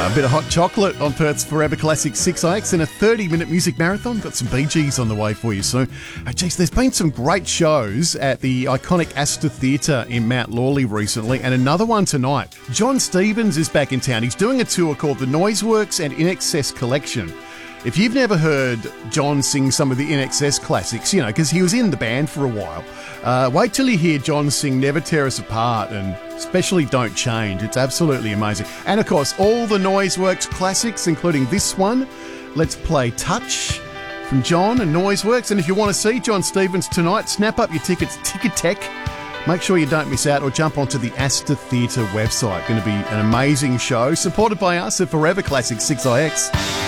A bit of hot chocolate on Perth's Forever Classic 6IX and a 30-minute music marathon. Got some Bee Gees on the way for you soon. Geez, there's been some great shows at the iconic Astor Theatre in Mount Lawley recently, and another one tonight. John Stevens is back in town. He's doing a tour called the Noiseworks and In Excess Collection. If you've never heard John sing some of the In Excess classics, you know, because he was in the band for a while, wait till you hear John sing Never Tear Us Apart and especially Don't Change. It's absolutely amazing. And of course, all the Noiseworks classics, including this one. Let's play Touch from John and Noiseworks. And if you want to see John Stevens tonight, snap up your tickets, Ticketek. Make sure you don't miss out or jump onto the Astor Theatre website. Going to be an amazing show supported by us at Forever Classic 6IX.